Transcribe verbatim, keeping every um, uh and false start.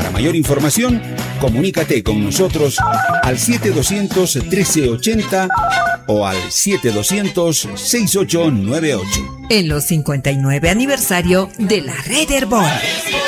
Para mayor información, comunícate con nosotros al siete doscientos trece ochenta o al siete doscientos sesenta y ocho noventa y ocho. En los cincuenta y nueve aniversario de la Red Herbol.